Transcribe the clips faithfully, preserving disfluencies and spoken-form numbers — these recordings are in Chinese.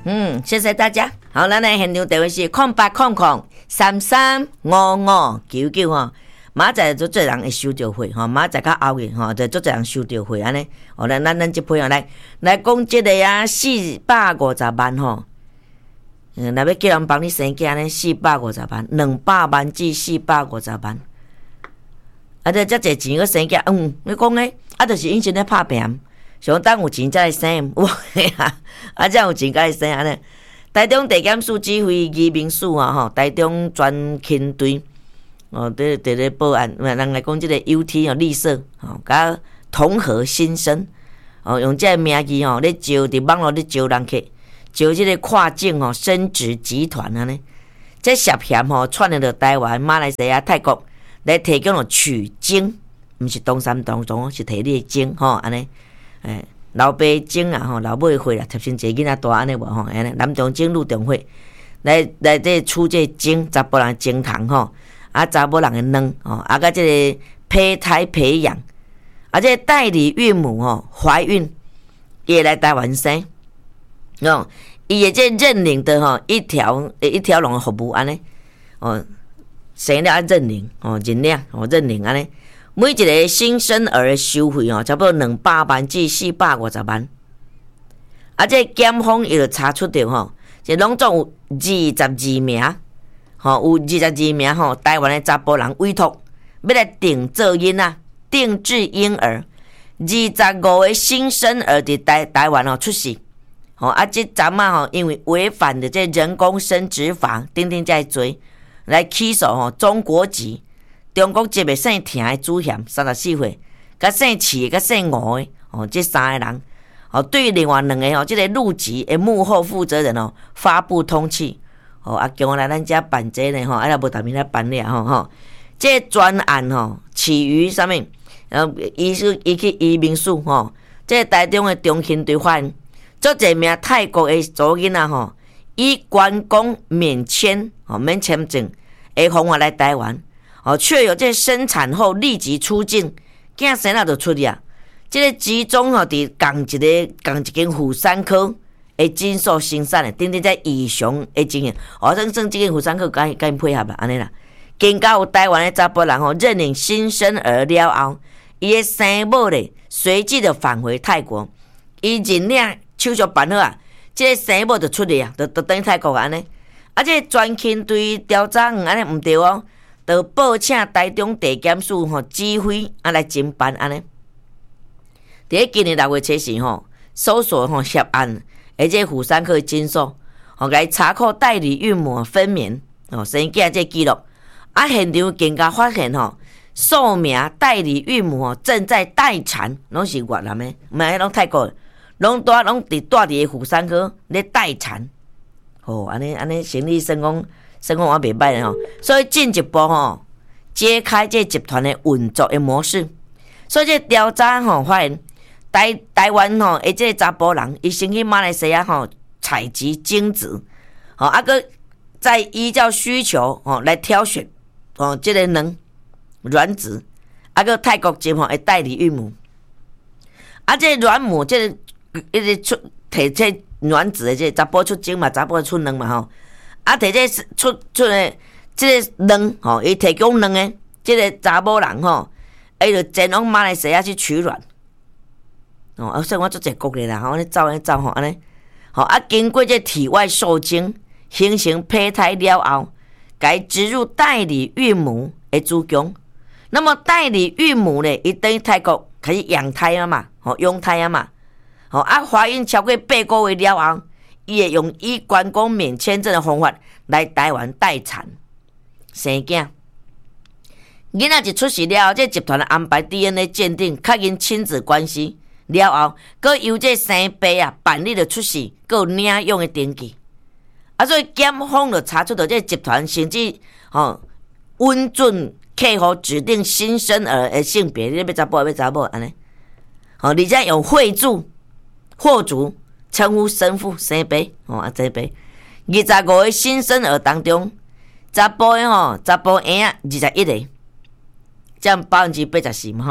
嗯，谢谢大家。好，咱来现场电话是空八空空三三五五九九吼。明仔载做侪人会收到会吼，明仔载较后日吼，就做侪人收到会安尼。哦，咱咱咱即批啊，来来讲即个啊，四百五十万吼。嗯，若要叫人帮你生囝呢，四百五十万，两百万至四百五十万。啊，这遮侪钱去生囝，嗯，你讲诶，啊，就是以前咧拍拼，想等有钱才来生，哇啊，啊，才有钱才来生安尼。台中地检署指挥移民署啊，吼，台中专勤队。哦，对对对，报案，人来讲即个 U T 哦，绿色哦，甲同和新生哦，用这个名义哦，咧招伫网络咧招人去，招即个跨境哦，升职集团安尼，这涉嫌吼串联着台湾、马来西亚、泰国来提供了取经，毋是东山当中，是提你的经吼安尼，诶，老爸经啊吼，老母会啦，贴身一个囡仔大安尼无吼，安尼南中经、女中会来来这出这经，查甫人经堂吼。啊，查某人的卵哦，啊，甲即个胚胎培养，啊，即个代理孕母哦，怀孕也来台湾生，哦，伊也即认领的吼一条一条龙的服务安尼，哦，生了啊认领哦，认领哦认领安尼，每一个新生儿的收费哦，差不多两百万至四百五十万，啊，即检方伊就查出着吼，即拢总有二十二名。吼、哦，有二十二名吼，台湾的查甫人委托要来定做囡仔，定制婴儿。二十五个新生儿伫台台湾哦出世，吼、哦、啊，即阵啊吼，因为违反的这人工生殖法，等等在罪来起诉吼中国籍中国籍的姓田的主嫌三十四岁，甲姓齐甲姓吴的哦，这三个人哦，对于另外两个哦，即、这个陆籍的幕后负责人哦，发布通缉。哦，啊，叫我来咱遮办这呢吼，啊，也无特别来办了吼吼。这专案吼起于啥物？然后伊是伊去移民署吼，这台中的中勤队发现，足侪名泰国的祖囡仔吼，以观光免签哦免签证的方法来台湾，哦，却有这生产后立即出境，囝生了就出去啊。这个集中吼伫共一个共一间妇产科。会诊所生产的，等等在异常的经验，哦，算算这个妇产科甲甲因配合啦，安尼啦。更加有台湾的查甫人吼，认领新生儿了后，伊的生母咧随即就返回泰国，伊认领手续办好啊，这个生母就出去啊，就就等于泰国安尼。啊，这个专勤队调查安尼毋对哦，就报请台中地检署吼指挥啊来侦办安尼。伫今年六月七时吼，搜索吼涉案。而且妇产科诊所，哦，来查扣代理孕母分娩哦生囝这记录，啊，现场更加发现吼，数名代理孕母哦正在待产，拢是越南的，唔系拢泰国的，拢住拢伫住伫个妇产科咧待产，哦，安尼安尼生理生讲生讲我袂歹咧吼，所以进一步吼揭开这集团的运作的模式，所以这调查吼发现。台台湾吼，而这查甫人，伊先去马来西亚吼采集精子，吼啊个再依照需求吼来挑选哦，这个卵卵子，啊个泰国籍吼会代理孕母，啊这卵母这个一直出摕这卵子的这查甫出精嘛，查甫出卵嘛吼，啊摕这出出的这个卵吼，伊提供卵的这个查某人吼，伊就前往马来西亚去取卵。哦，啊，所以我做一国咧啦，吼，安尼走安尼走吼，安尼，吼啊，经过这体外受精形成胚胎了后，该植入代理孕母的子宫。那么代理孕母咧，伊等于泰国开始养胎啊嘛，吼，养胎啊嘛，吼啊，怀孕超过八个月了后，伊会用以观光免签证的方法来台湾待产生囝。囡仔一出世了后，这集团安排 D N A 鉴定，确认亲子关系。了后，佮由这生爸啊办理了出世，佮领养的登记，啊，所以检方就查出到这集团甚至吼允准客户指定新生儿的性别，你要查甫要查某安尼，吼，而且用会注、货主称呼生父生爸，吼啊生爸，二十五个新生儿当中，查甫的吼查甫婴仔二十一个，占百分之八十四嘛吼。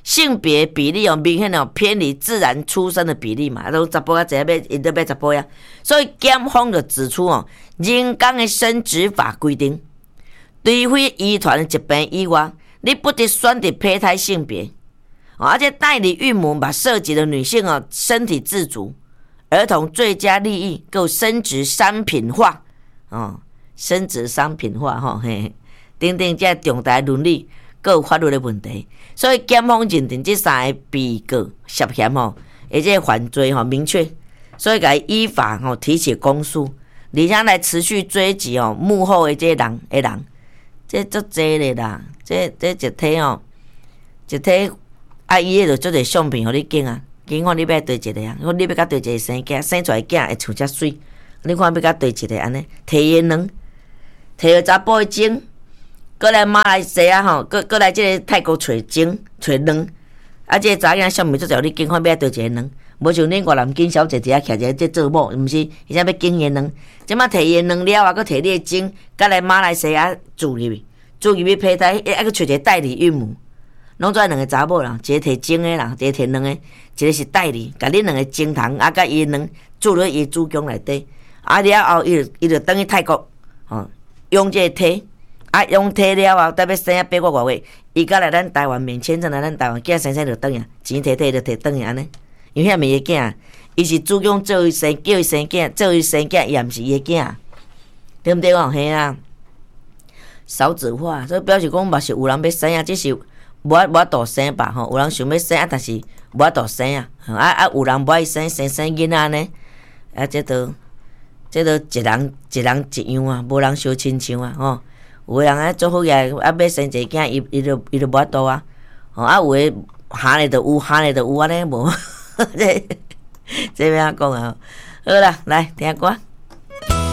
性别比例哦，明显哦偏离自然出生的比例嘛，都查甫仔侪要，伊都要查甫呀。所以检方就指出哦，人工的生殖法规定，除非遗传的疾病以外，你不得选择胚胎性别。哦、而且代理孕母把涉及的女性哦身体自主、儿童最佳利益够生殖商品化哦，生殖商品化吼、哦、嘿，等等这重大伦理够法律的问题，所以检方认定这三个被告涉嫌吼，而且犯罪吼明确，所以该依法吼提起公诉，而且来持续追击哦幕后的这人的人，这足济咧啦，这这一体哦一体。啊！伊迄就做者相片，互你拣啊，拣看你要对一个啊，我你要甲对一个生囝，生出来囝会像遮水，你看要甲对一个安尼，摕伊卵，摕个查甫的精，过来马来西亚吼，过过来即个泰国找精找卵，啊！即、這個查囝相片做者，你拣看要对一个卵，无像恁越南囝小姐伫遐徛者即做某，毋是，而且要拣伊卵，即马摕伊卵了啊，佮摕你的精，过来马来西亚住入去，住入去胚胎，还佮找一个代理孕母。拢做两个查某啦，一个摕精的啦，一个摕卵的，一个是代理，甲恁两个精虫啊，甲伊卵注入伊子宫内底，啊了后伊就伊就等去泰国，吼，用这个体，啊用体了后，等要生啊八个外月，伊甲来咱台湾免签证来咱台湾，囝生生就等呀，钱摕摕就摕等呀安尼，因为遐咪伊囝，伊是子宫做伊生，叫伊生囝，做伊生囝，伊也毋是伊的囝，对毋对哦？嘿啊，少子化，所以表示讲嘛是有人要生啊，只是。无无法度生吧吼，有人想要生啊，但是无法度生啊，啊啊有人无爱生生生囡仔呢，啊这都这都一人一人一样啊，无人相亲像啊吼。有诶人啊做好个啊要生一个囝，伊伊就伊就无法度啊，吼啊有诶下咧就有，下咧就有安尼无，这这要安怎讲啊？好啦，来听歌。